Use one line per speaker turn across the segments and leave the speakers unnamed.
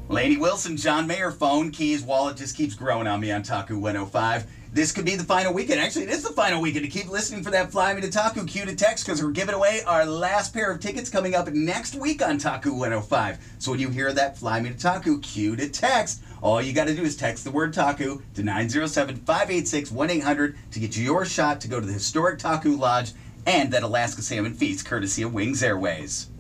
Laney Wilson, John Mayer, phone, keys, wallet just keeps growing on me on Taku 105. This could be the final weekend. Actually, it is the final weekend. To keep listening for that Fly Me to Taku cue to text, because we're giving away our last pair of tickets coming up next week on Taku 105. So when you hear that Fly Me to Taku cue to text, all you got to do is text the word Taku to 907-586-1800 to get your shot to go to the historic Taku Lodge and that Alaska Salmon Feast, courtesy of Wings Airways.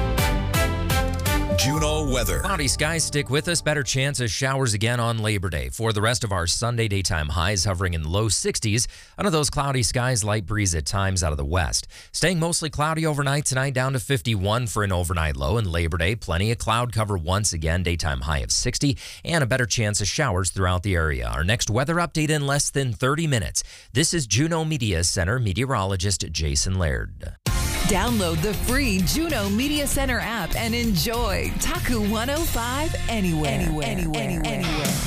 Juneau weather.
Cloudy skies stick with us. Better chance of showers again on Labor Day. For the rest of our Sunday, daytime highs hovering in the low 60s. Under those cloudy skies, light breeze at times out of the west. Staying mostly cloudy overnight tonight, down to 51 for an overnight low. And Labor Day, plenty of cloud cover once again. Daytime high of 60 and a better chance of showers throughout the area. Our next weather update in less than 30 minutes. This is Juneau Media Center meteorologist Jason Laird.
Download the free Juneau Media Center app and enjoy Taku 105 anywhere.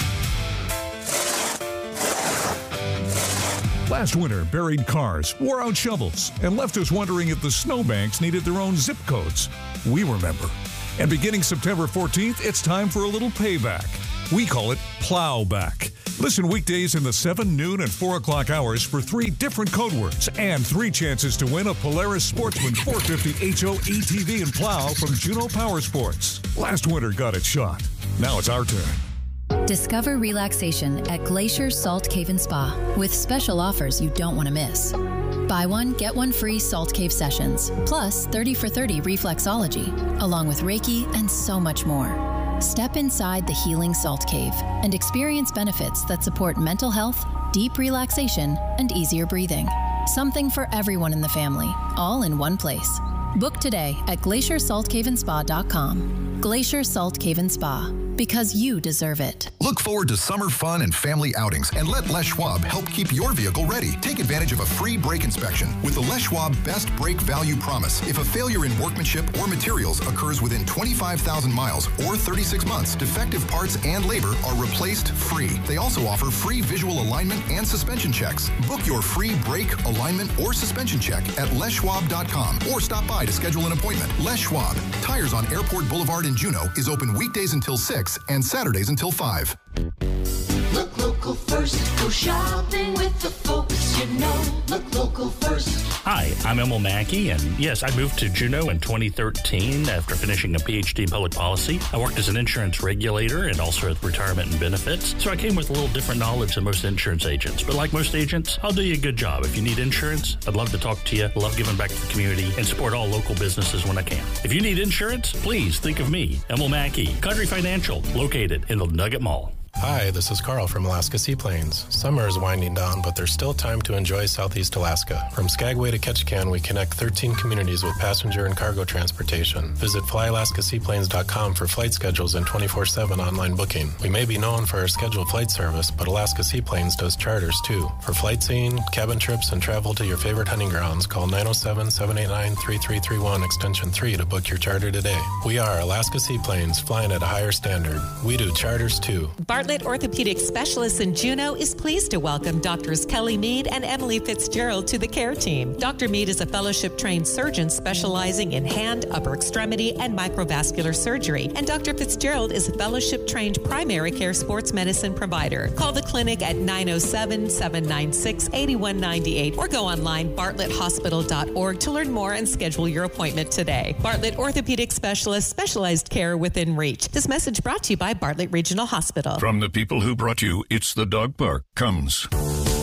Last winter buried cars, wore out shovels, and left us wondering if the snowbanks needed their own zip codes. We remember. And beginning September 14th, it's time for a little payback. We call it Plowback. Listen weekdays in the 7, noon, and 4 o'clock hours for 3 different code words and 3 chances to win a Polaris Sportsman 450 HO ATV and plow from Juneau Power Sports. Last winter got its shot. Now it's our turn.
Discover relaxation at Glacier Salt Cave and Spa with special offers you don't want to miss. Buy one, get one free Salt Cave sessions, plus 30 for 30 reflexology, along with Reiki and so much more. Step inside the healing Salt Cave and experience benefits that support mental health, deep relaxation, and easier breathing. Something for everyone in the family, all in one place. Book today at glaciersaltcaveandspa.com. Glacier Salt Cave and Spa, because you deserve it.
Look forward to summer fun and family outings and let Les Schwab help keep your vehicle ready. Take advantage of a free brake inspection with the Les Schwab Best Brake Value Promise. If a failure in workmanship or materials occurs within 25,000 miles or 36 months, defective parts and labor are replaced free. They also offer free visual alignment and suspension checks. Book your free brake, alignment, or suspension check at leschwab.com or stop by to schedule an appointment. Les Schwab, Tires on Airport Boulevard in Juneau is open weekdays until 6 and Saturdays until 5.
Look local first. Go shopping with the folks you know. Look local first.
Hi, I'm Emil Mackey, and yes, I moved to Juneau in 2013 after finishing a PhD in public policy. I worked as an insurance regulator and also at retirement and benefits, so I came with a little different knowledge than most insurance agents. But like most agents, I'll do you a good job. If you need insurance, I'd love to talk to you, love giving back to the community, and support all local businesses when I can. If you need insurance, please think of me, Emil Mackey, Country Financial, located in the Nugget Mall.
Hi, this is Carl from Alaska Seaplanes. Summer is winding down, but there's still time to enjoy Southeast Alaska. From Skagway to Ketchikan, we connect 13 communities with passenger and cargo transportation. Visit flyalaskaseaplanes.com for flight schedules and 24/7 online booking. We may be known for our scheduled flight service, but Alaska Seaplanes does charters too. For flight seeing, cabin trips, and travel to your favorite hunting grounds, call 907-789-3331 extension 3 to book your charter today. We are Alaska Seaplanes, flying at a higher standard. We do charters too.
Bartlett Orthopedic Specialists in Juneau is pleased to welcome Doctors Kelly Mead and Emily Fitzgerald to the care team. Dr. Mead is a fellowship-trained surgeon specializing in hand, upper extremity, and microvascular surgery. And Dr. Fitzgerald is a fellowship-trained primary care sports medicine provider. Call the clinic at 907-796-8198 or go online bartletthospital.org to learn more and schedule your appointment today. Bartlett Orthopedic Specialists, specialized care within reach. This message brought to you by Bartlett Regional Hospital.
From the people who brought you It's the Dog Park comes